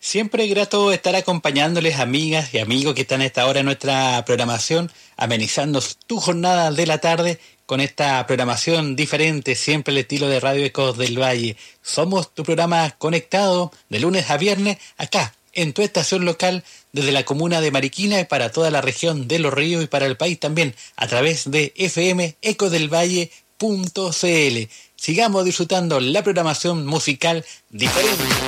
Siempre grato estar acompañándoles, amigas y amigos que están a esta hora en nuestra programación, amenizando tu jornada de la tarde con esta programación diferente, siempre el estilo de Radio Ecos del Valle. Somos tu programa conectado de lunes a viernes acá, en tu estación local, desde la comuna de Mariquina y para toda la región de Los Ríos y para el país también, a través de FM ecosdelvalle.cl. Sigamos disfrutando la programación musical diferente.